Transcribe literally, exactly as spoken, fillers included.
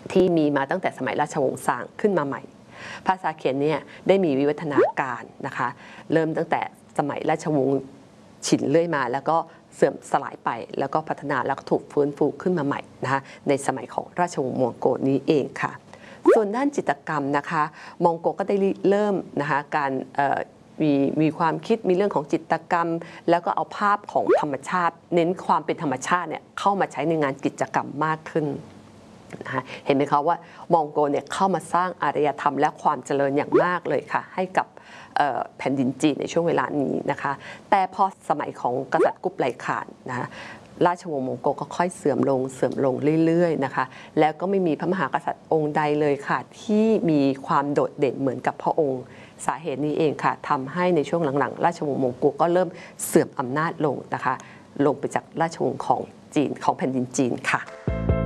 ที่มีมาตั้งแต่สมัยราชวงศ์ซางขึ้นมาใหม่ภาษาเขียนเนี่ยได้มีวิวัฒนาการนะคะเริ่มตั้งแต่สมัยราชวงศ์ฉินเรื่อยมาแล้วก็เสื่อมสลายไปแล้วก็พัฒนาแล้วก็ถูกฟื้นฟูขึ้นมาใหม่นะคะในสมัยของราชวงศ์มองโกนี้เองค่ะส่วนด้านจิตรกรรมนะคะมองโกก็ได้เริ่มนะคะการมีมีความคิดมีเรื่องของจิตรกรรมแล้วก็เอาภาพของธรรมชาติเน้นความเป็นธรรมชาติเนี่ยเข้ามาใช้ในงานกิจกรรมมากขึ้นนะเห็นไหมคะว่ามองโกเนี่ยเข้ามาสร้างอารยธรรมและความเจริญอย่างมากเลยค่ะให้กับแผ่นดินจีนในช่วงเวลานี้นะคะแต่พอสมัยของกษัตริย์กุ๊บไลข่านนะคะราชวงศ์มองโกก็ค่อยเสื่อมลงเสื่อมลงเรื่อยๆนะคะแล้วก็ไม่มีพระมหากษัตริย์องค์ใดเลยค่ะที่มีความโดดเด่นเหมือนกับพระองค์สาเหตุนี้เองค่ะทำให้ในช่วงหลังๆราชวงศ์มองโกก็เริ่มเสื่อมอำนาจลงนะคะลงไปจากราชวงศ์ของจีนของแผ่นดินจีนค่ะ